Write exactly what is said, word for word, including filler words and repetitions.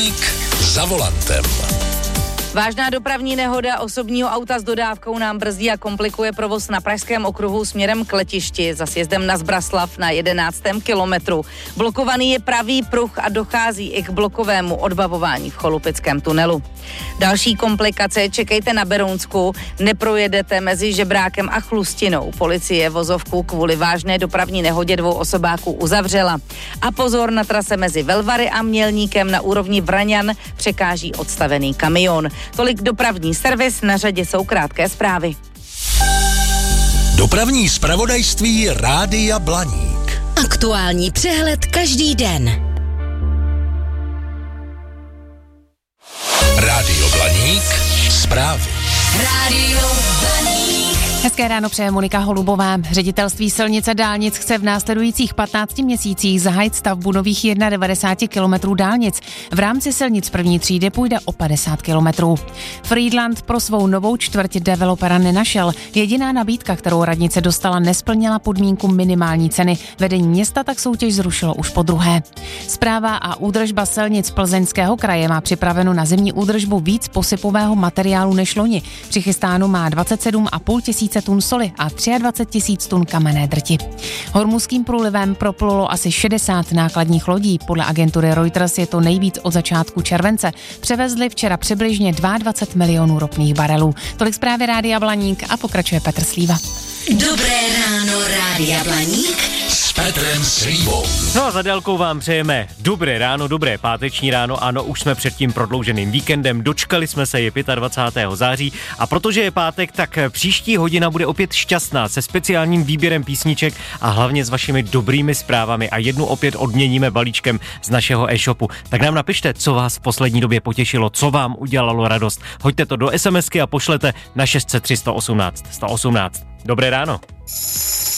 Blaník za volantem. Vážná dopravní nehoda osobního auta s dodávkou nám brzdí a komplikuje provoz na Pražském okruhu směrem k letišti za sjezdem na Zbraslav na jedenáctém kilometru. Blokovaný je pravý pruh a dochází i k blokovému odbavování v Cholupickém tunelu. Další komplikace čekejte na Berounsku, neprojedete mezi Žebrákem a Chlustinou. Policie vozovku kvůli vážné dopravní nehodě dvou osobáků uzavřela. A pozor, na trase mezi Velvary a Mělníkem na úrovni Vraňan překáží odstavený kamion. Tolik dopravní servis, na řadě jsou krátké zprávy. Dopravní zpravodajství Rádia Blaník. Aktuální přehled každý den. Rádio Blaník, zprávy. Rádio Blaník. Hezké ráno přeje Monika Holubová. Ředitelství silnic a dálnic chce v následujících patnácti měsících zahájit stavbu nových devadesát jedna kilometrů dálnic. V rámci silnic první třídy půjde o padesát kilometrů. Friedland pro svou novou čtvrť developera nenašel. Jediná nabídka, kterou radnice dostala, nesplnila podmínku minimální ceny. Vedení města tak soutěž zrušilo už po druhé. Správa a údržba silnic Plzeňského kraje má připraveno na zimní údržbu víc posypového materiálu než loni. Přichystáno má dvacet sedm a půl tisíce tun soli a dvacet tři tisíc tun kamenné drti. Hormuzským průlivem proplulo asi šedesát nákladních lodí. Podle agentury Reuters je to nejvíc od začátku července. Převezli včera přibližně dvacet dva milionů ropných barelů. Tolik zprávy Rádia Blaník a pokračuje Petr Slíva. Dobré ráno, Rádia Blaník S Petrem Slívou. No a za délkou vám přejeme dobré ráno, dobré páteční ráno. Ano, už jsme před tím prodlouženým víkendem, dočkali jsme se, je dvacátého pátého září a protože je pátek, tak příští hodina bude opět šťastná se speciálním výběrem písniček a hlavně s vašimi dobrými zprávami a jednu opět odměníme balíčkem z našeho e-shopu. Tak nám napište, co vás v poslední době potěšilo, co vám udělalo radost. Hoďte to do SMSky a pošlete na šest set tři sto osmnáct sto osmnáct. Dobré ráno.